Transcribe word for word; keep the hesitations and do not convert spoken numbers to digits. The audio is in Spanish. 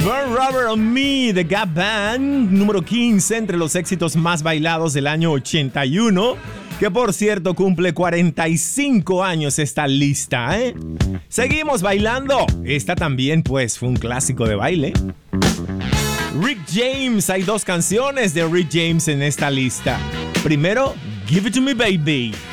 Burn Rubber on Me, The Gap Band, número quince entre los éxitos más bailados del año ochenta y uno, que por cierto cumple cuarenta y cinco años esta lista, ¿eh? Seguimos bailando. Esta también, pues, fue un clásico de baile. Rick James, hay dos canciones de Rick James en esta lista. Primero, Give It To Me Baby.